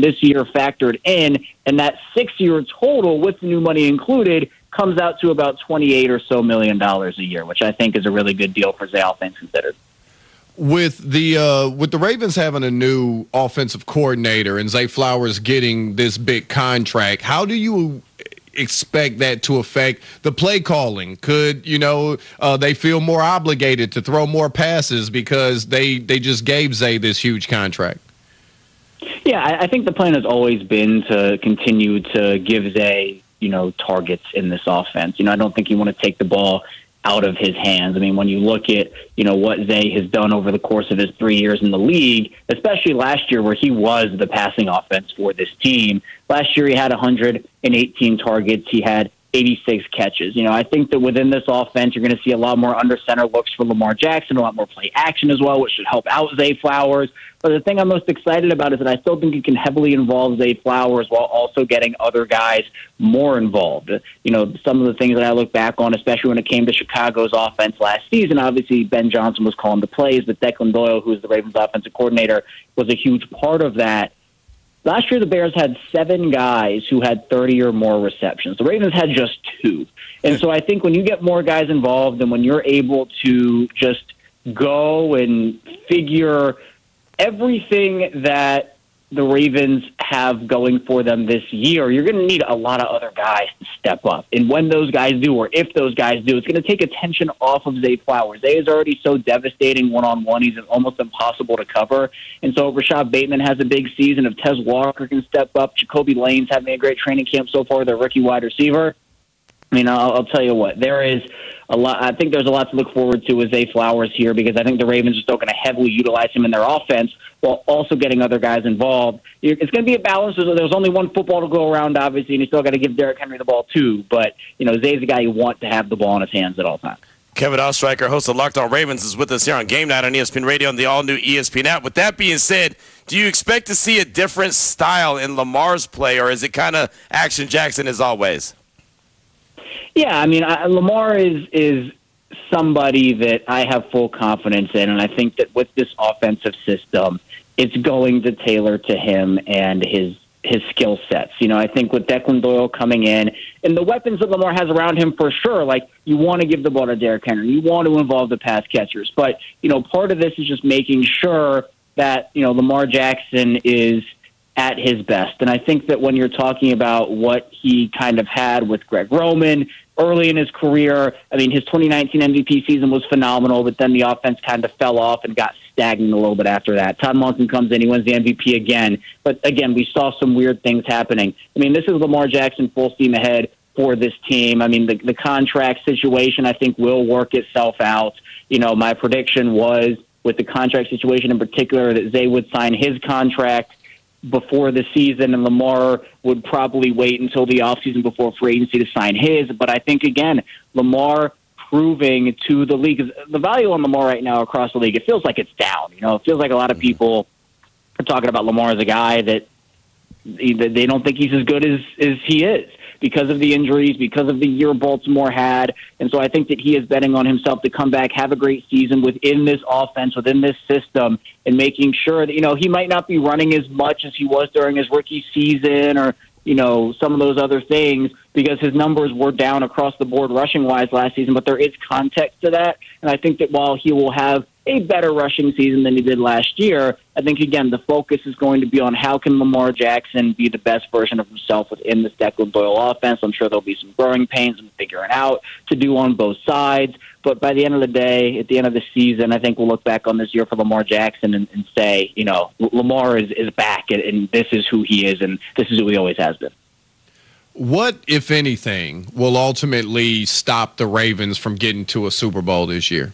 this year factored in, and that 6-year total with the new money included comes out to about $28 or so million a year, which I think is a really good deal for Zay, all things considered. With the Ravens having a new offensive coordinator and Zay Flowers getting this big contract, how do you expect that to affect the play calling? Could they feel more obligated to throw more passes because they just gave Zay this huge contract? Yeah, I think the plan has always been to continue to give Zay targets in this offense. I don't think you want to take the ball out of his hands. I mean, when you look at, what Zay has done over the course of his 3 years in the league, especially last year where he was the passing offense for this team. Last year he had 118 targets. He had 86 catches. I think that within this offense, you're going to see a lot more under center looks for Lamar Jackson, a lot more play action as well, which should help out Zay Flowers. But the thing I'm most excited about is that I still think you can heavily involve Zay Flowers while also getting other guys more involved. Some of the things that I look back on, especially when it came to Chicago's offense last season, obviously Ben Johnson was calling the plays, but Declan Doyle, who's the Ravens offensive coordinator, was a huge part of that. Last year, the Bears had 7 guys who had 30 or more receptions. The Ravens had just 2. And so I think when you get more guys involved and when you're able to just go and figure everything that the Ravens have going for them this year, you're going to need a lot of other guys to step up. And when those guys do, or if those guys do, it's going to take attention off of Zay Flowers. Zay is already so devastating one-on-one. He's almost impossible to cover. And so if Rashad Bateman has a big season, if Tez Walker can step up, Jacoby Lane's having a great training camp so far, their rookie wide receiver. I mean, I'll tell you what, there is a lot. I think there's a lot to look forward to with Zay Flowers here because I think the Ravens are still going to heavily utilize him in their offense while also getting other guys involved. It's going to be a balance. There's only one football to go around, obviously, and you still got to give Derrick Henry the ball too. But, Zay's a guy you want to have the ball in his hands at all times. Kevin Ostreicher, host of Locked On Ravens, is with us here on Game Night on ESPN Radio and the all-new ESPN app. With that being said, do you expect to see a different style in Lamar's play, or is it kind of Action Jackson as always? Yeah, I mean, Lamar is somebody that I have full confidence in, and I think that with this offensive system, it's going to tailor to him and his skill sets. I think with Declan Doyle coming in and the weapons that Lamar has around him for sure, like you want to give the ball to Derrick Henry, you want to involve the pass catchers, but part of this is just making sure that Lamar Jackson is at his best. And I think that when you're talking about what he kind of had with Greg Roman early in his career, I mean, his 2019 MVP season was phenomenal, but then the offense kind of fell off and got stagnant a little bit after that. Todd Monken comes in, he wins the MVP again. But again, we saw some weird things happening. I mean, this is Lamar Jackson full steam ahead for this team. I mean, the contract situation, I think, will work itself out. My prediction was with the contract situation in particular that Zay would sign his contract before the season, and Lamar would probably wait until the offseason before free agency to sign his. But I think, again, Lamar proving to the league, the value on Lamar right now across the league, it feels like it's down. It feels like a lot of people are talking about Lamar as a guy that they don't think he's as good as he is because of the injuries, because of the year Baltimore had. And so I think that he is betting on himself to come back, have a great season within this offense, within this system, and making sure that, he might not be running as much as he was during his rookie season or, some of those other things because his numbers were down across the board rushing-wise last season, but there is context to that. And I think that while he will have a better rushing season than he did last year, I think, again, the focus is going to be on how can Lamar Jackson be the best version of himself within this Declan Doyle offense. I'm sure there'll be some growing pains and figuring out to do on both sides. But by the end of the day, at the end of the season, I think we'll look back on this year for Lamar Jackson and say, Lamar is back, and this is who he is, and this is who he always has been. What, if anything, will ultimately stop the Ravens from getting to a Super Bowl this year?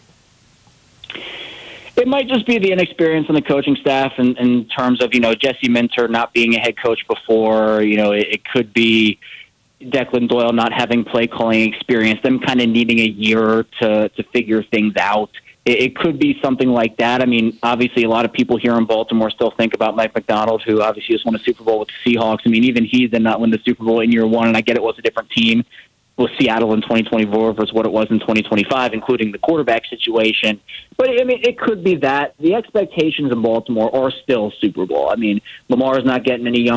It might just be the inexperience on the coaching staff in terms of, Jesse Minter not being a head coach before. It could be Declan Doyle not having play calling experience, them kind of needing a year to figure things out. It could be something like that. I mean, obviously, a lot of people here in Baltimore still think about Mike Macdonald, who obviously just won a Super Bowl with the Seahawks. I mean, even he did not win the Super Bowl in year one, and I get it was a different team with Seattle in 2024 versus what it was in 2025, including the quarterback situation. But, I mean, it could be that. The expectations in Baltimore are still Super Bowl. I mean, Lamar is not getting any younger.